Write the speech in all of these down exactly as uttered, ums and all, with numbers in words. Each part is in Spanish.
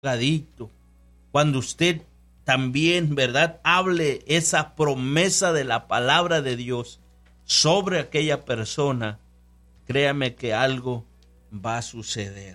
adicto, cuando usted también, ¿verdad?, hable esa promesa de la palabra de Dios sobre aquella persona, créame que algo va a suceder.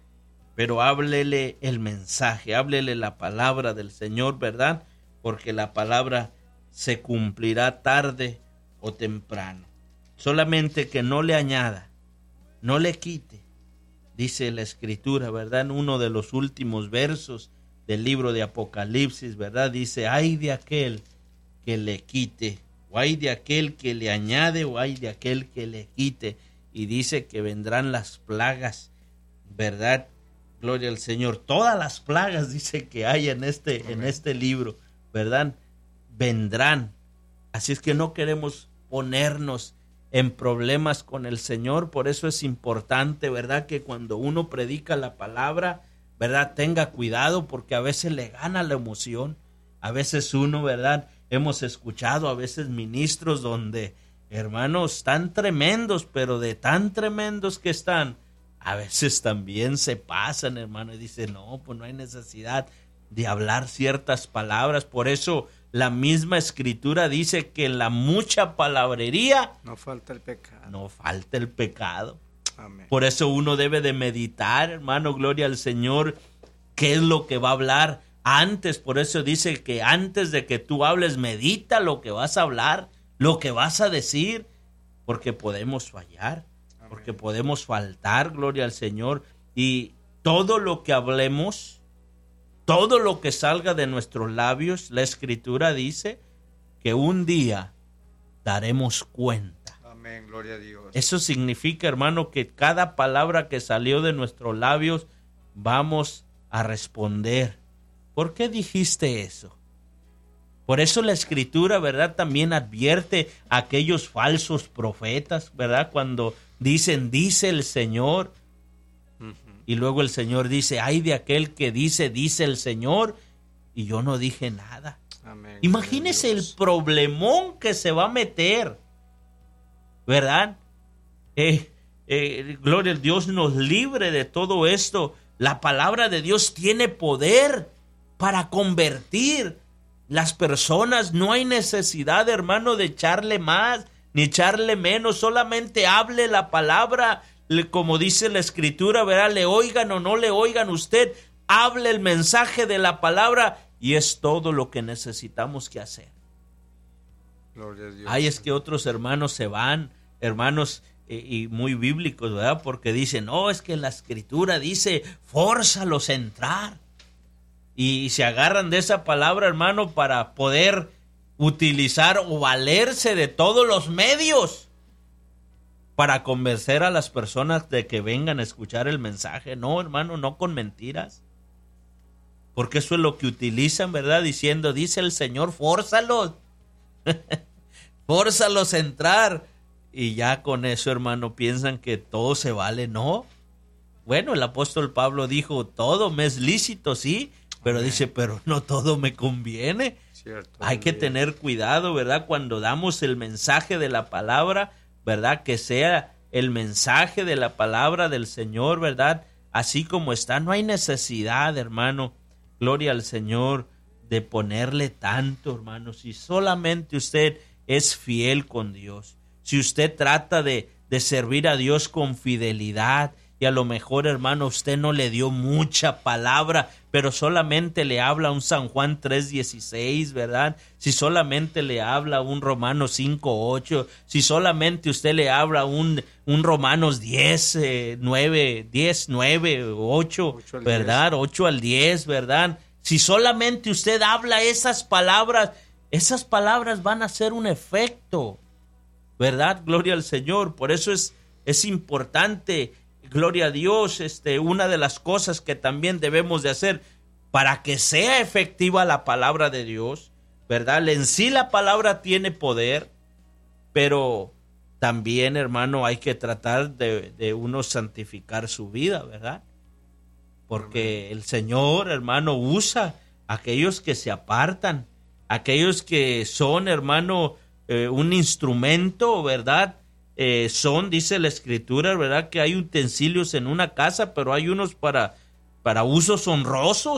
Pero háblele el mensaje, háblele la palabra del Señor, ¿verdad? Porque la palabra se cumplirá tarde o temprano. Solamente que no le añada, no le quite. Dice la Escritura, ¿verdad? En uno de los últimos versos del libro de Apocalipsis, ¿verdad? Dice, ay de aquel que le quite, o hay de aquel que le añade, o hay de aquel que le quite. Y dice que vendrán las plagas, ¿verdad? Gloria al Señor. Todas las plagas, dice, que hay en este, en este libro, ¿verdad? Vendrán. Así es que no queremos ponernos en problemas con el Señor. Por eso es importante, ¿verdad?, que cuando uno predica la palabra, ¿verdad?, tenga cuidado, porque a veces le gana la emoción. A veces uno, ¿verdad?, hemos escuchado a veces ministros donde, hermanos, tan tremendos, pero de tan tremendos que están, a veces también se pasan, hermano, y dicen, no, pues no hay necesidad de hablar ciertas palabras. Por eso la misma Escritura dice que en la mucha palabrería no falta el pecado. No falta el pecado. Amén. Por eso uno debe de meditar, hermano, gloria al Señor, qué es lo que va a hablar antes. Por eso dice que antes de que tú hables, medita lo que vas a hablar, lo que vas a decir, porque podemos fallar, amén, porque podemos faltar, gloria al Señor. Y todo lo que hablemos, todo lo que salga de nuestros labios, la Escritura dice que un día daremos cuenta. Amén, gloria a Dios. Eso significa, hermano, que cada palabra que salió de nuestros labios vamos a responder. ¿Por qué dijiste eso? Por eso la Escritura, ¿verdad?, también advierte a aquellos falsos profetas, ¿verdad?, cuando dicen, dice el Señor. Uh-huh. Y luego el Señor dice, ay de aquel que dice, dice el Señor, y yo no dije nada. Amén. Imagínese el problemón que se va a meter, ¿verdad? Eh, eh, gloria al Dios, nos libre de todo esto. La palabra de Dios tiene poder para convertir las personas. No hay necesidad, hermano, de echarle más ni echarle menos. Solamente hable la palabra, como dice la Escritura, ¿verdad? Le oigan o no le oigan, usted hable el mensaje de la palabra y es todo lo que necesitamos que hacer. Gloria a Dios. Ay, es que otros hermanos se van, hermanos eh, y muy bíblicos, ¿verdad? Porque dicen, no, es que la Escritura dice, fórzalos a entrar. Y se agarran de esa palabra, hermano, para poder utilizar o valerse de todos los medios para convencer a las personas de que vengan a escuchar el mensaje. No, hermano, no con mentiras. Porque eso es lo que utilizan, ¿verdad? Diciendo, dice el Señor, fórzalos. Fórzalos a entrar. Y ya con eso, hermano, piensan que todo se vale. No. Bueno, el apóstol Pablo dijo, todo me es lícito, sí, pero Amén. Dice, pero no todo me conviene. Cierto, hay que bien. tener cuidado, ¿verdad? Cuando damos el mensaje de la palabra, ¿verdad? Que sea el mensaje de la palabra del Señor, ¿verdad? Así como está, no hay necesidad, hermano, gloria al Señor, de ponerle tanto, hermano. Si solamente usted es fiel con Dios, si usted trata de, de servir a Dios con fidelidad, y a lo mejor, hermano, usted no le dio mucha palabra, pero solamente le habla un San Juan tres dieciséis, ¿verdad? Si solamente le habla un Romanos cinco ocho, si solamente usted le habla un, un Romanos diez, nueve, diez, nueve, ocho, ¿verdad? ocho al diez, ¿verdad? Si solamente usted habla esas palabras, esas palabras van a hacer un efecto, ¿verdad? Gloria al Señor. Por eso es, es importante, gloria a Dios, este, una de las cosas que también debemos de hacer para que sea efectiva la palabra de Dios, ¿verdad? En sí la palabra tiene poder, pero también, hermano, hay que tratar de, de uno santificar su vida, ¿verdad? Porque el Señor, hermano, usa a aquellos que se apartan, aquellos que son, hermano, eh, un instrumento, ¿verdad? Eh, son, dice la Escritura, ¿verdad?, que hay utensilios en una casa, pero hay unos para, para usos honrosos.